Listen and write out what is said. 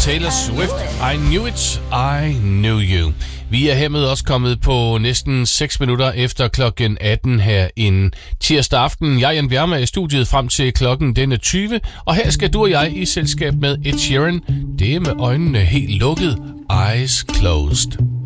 Taylor Swift. I knew it, I knew you. Vi er hermed også kommet på næsten 6 minutter efter klokken 18 her en tirsdag aften. Jeg, Jan Bjerme, er i studiet frem til klokken den er 20, og her skal du og jeg i selskab med Ed Sheeran. Det er med øjnene helt lukket. Eyes closed.